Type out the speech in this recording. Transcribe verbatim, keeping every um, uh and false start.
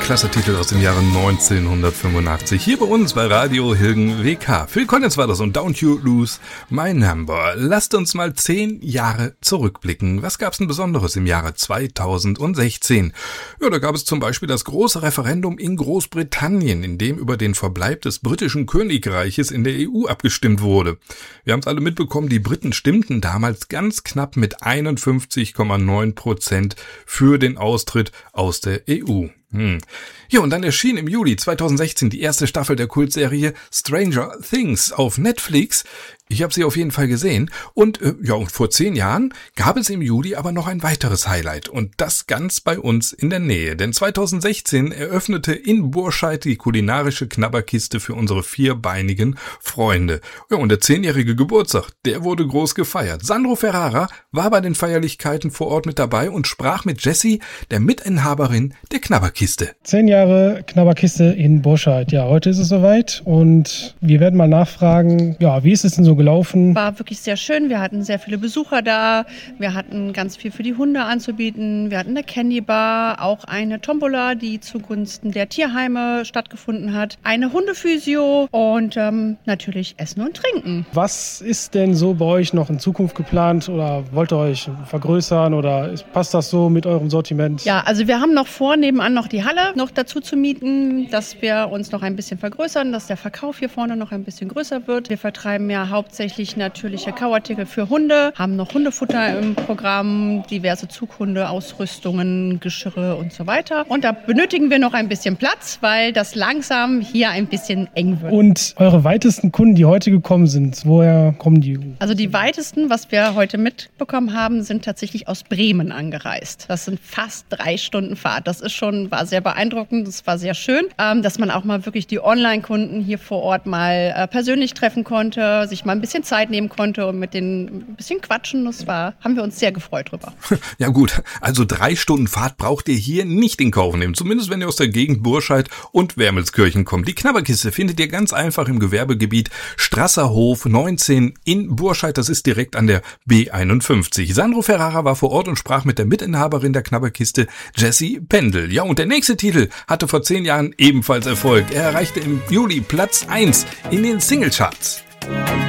klasse Titel aus dem Jahre neunzehnhundertfünfundachtzig. Hier bei uns bei Radio Hilgen W K. Phil Collins war das und Don't You Lose My Number. Lasst uns mal zehn Jahre zurückblicken. Was gab's denn Besonderes im Jahre zweitausendsechzehn? Ja, da gab es zum Beispiel das große Referendum in Großbritannien, in dem über den Verbleib des britischen Königreiches in der E U abgestimmt wurde. Wir haben es alle mitbekommen, die Briten stimmten damals ganz knapp mit einundfünfzig Komma neun Prozent für den Austritt aus der E U. Hm. Ja, und dann erschien im Juli zweitausendsechzehn die erste Staffel der Kultserie Stranger Things auf Netflix. Ich habe sie auf jeden Fall gesehen. Und äh, ja, und vor zehn Jahren gab es im Juli aber noch ein weiteres Highlight. Und das ganz bei uns in der Nähe. Denn zweitausendsechzehn eröffnete in Burscheid die kulinarische Knabberkiste für unsere vierbeinigen Freunde. Ja, und der zehnjährige Geburtstag, der wurde groß gefeiert. Sandro Ferrara war bei den Feierlichkeiten vor Ort mit dabei und sprach mit Jessie, der Mitinhaberin der Knabberkiste. Zehn Jahre Knabberkiste in Burscheid. Ja, heute ist es soweit und wir werden mal nachfragen, ja, wie ist es denn so gelaufen? War wirklich sehr schön. Wir hatten sehr viele Besucher da. Wir hatten ganz viel für die Hunde anzubieten. Wir hatten eine Candy Bar, auch eine Tombola, die zugunsten der Tierheime stattgefunden hat. Eine Hundephysio und ähm, natürlich Essen und Trinken. Was ist denn so bei euch noch in Zukunft geplant oder wollt ihr euch vergrößern oder passt das so mit eurem Sortiment? Ja, also wir haben noch vor, nebenan noch die Halle noch dazu zu mieten, dass wir uns noch ein bisschen vergrößern, dass der Verkauf hier vorne noch ein bisschen größer wird. Wir vertreiben ja hauptsächlich natürliche Kauartikel für Hunde, haben noch Hundefutter im Programm, diverse Zughunde, Ausrüstungen, Geschirre und so weiter. Und da benötigen wir noch ein bisschen Platz, weil das langsam hier ein bisschen eng wird. Und eure weitesten Kunden, die heute gekommen sind, woher kommen die? Also die weitesten, was wir heute mitbekommen haben, sind tatsächlich aus Bremen angereist. Das sind fast drei Stunden Fahrt. Das ist schon, war sehr beeindruckend, das war sehr schön, ähm, dass man auch mal wirklich die Online-Kunden hier vor Ort mal äh, persönlich treffen konnte, sich mal ein bisschen Zeit nehmen konnte und mit denen ein bisschen quatschen. Das war, haben wir uns sehr gefreut drüber. Ja gut, also drei Stunden Fahrt braucht ihr hier nicht in Kauf nehmen, zumindest wenn ihr aus der Gegend Burscheid und Wermelskirchen kommt. Die Knabberkiste findet ihr ganz einfach im Gewerbegebiet Strasserhof neunzehn in Burscheid, das ist direkt an der B einundfünfzig. Sandro Ferrara war vor Ort und sprach mit der Mitinhaberin der Knabberkiste, Jessie Pendel. Ja, und der nächste Titel hatte vor zehn Jahren ebenfalls Erfolg. Er erreichte im Juli Platz eins in den Singlecharts.